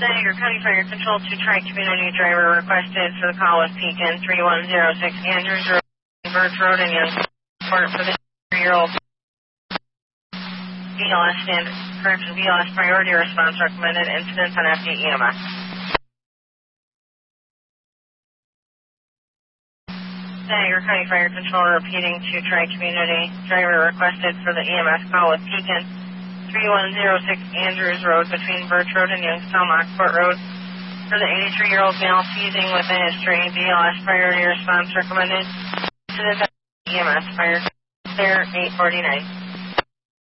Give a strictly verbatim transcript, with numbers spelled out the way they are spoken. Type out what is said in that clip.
Senator County Fire Control to Tri-Community Driver requested for the call with Pekin three one zero six Andrews Road, Birch Road, and Young Court for the three-year-old B L S standard, correction, B L S priority response recommended incidents on F D E M S. Senator County Fire Control repeating to Tri-Community Driver requested for the E M S call with Pekin three one zero six Andrews Road between Birch Road and Youngstown Lockport Road for the eighty-three-year-old male seizing with a history. B L S priority response recommended. Incident E M S fire clear eight forty-nine.